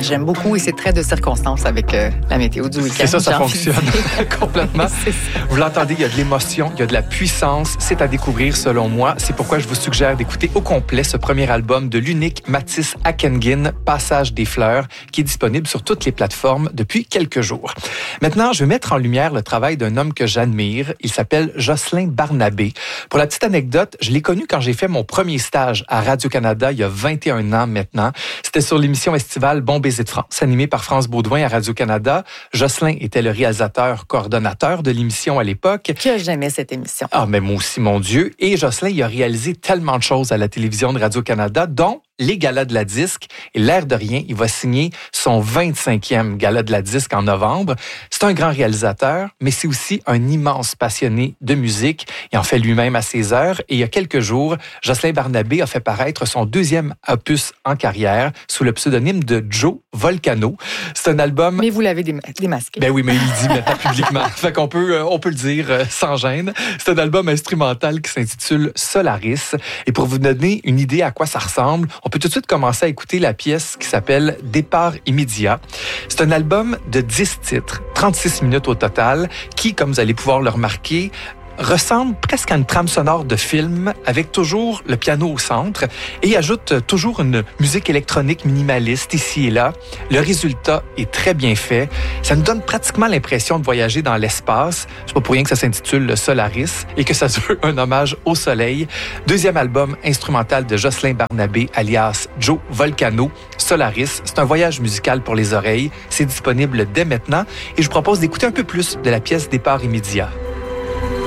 j'aime beaucoup et c'est très de circonstance avec la météo du week-end. C'est ça, ça fonctionne complètement. C'est ça. Vous l'entendez, il y a de l'émotion, il y a de la puissance. C'est à découvrir selon moi. C'est pourquoi je vous suggère d'écouter au complet ce premier album de l'unique Mathis Akenguin, Passage des fleurs, qui est disponible sur toutes les plateformes depuis quelques jours. Maintenant, je vais mettre en lumière le travail d'un homme que j'admire. Il s'appelle Jocelyn Barnabé. Pour la petite anecdote, je l'ai connu quand j'ai fait mon premier stage à Radio-Canada il y a 21 ans maintenant. C'était sur l'émission estivale Bon baiser de France, animée par France Baudouin à Radio-Canada. Jocelyn était le réalisateur coordonnateur de l'émission à l'époque. Que j'aimais cette émission. Ah, mais moi aussi, mon Dieu. Et Jocelyn, il a réalisé tellement de choses à la télévision de Radio-Canada, dont les galas de la disque. Et l'air de rien, il va signer son 25e gala de la disque en novembre. C'est un grand réalisateur, mais c'est aussi un immense passionné de musique. Il en fait lui-même à ses heures. Et il y a quelques jours, Jocelyn Barnabé a fait paraître son deuxième opus en carrière sous le pseudonyme de Joe Volcano. C'est un album... Mais vous l'avez démasqué. Ben oui, mais il le dit maintenant publiquement. Fait qu'on peut le dire sans gêne. C'est un album instrumental qui s'intitule Solaris. Et pour vous donner une idée à quoi ça ressemble, on peut tout de suite commencer à écouter la pièce qui s'appelle Départ immédiat. C'est un album de 10 titres, 36 minutes au total, qui, comme vous allez pouvoir le remarquer, ressemble presque à une trame sonore de film avec toujours le piano au centre et ajoute toujours une musique électronique minimaliste ici et là. Le résultat est très bien fait. Ça nous donne pratiquement l'impression de voyager dans l'espace. C'est pas pour rien que ça s'intitule le Solaris et que ça se veut un hommage au soleil. Deuxième album instrumental de Jocelyn Barnabé alias Joe Volcano, Solaris. C'est un voyage musical pour les oreilles. C'est disponible dès maintenant et je vous propose d'écouter un peu plus de la pièce Départ immédiat.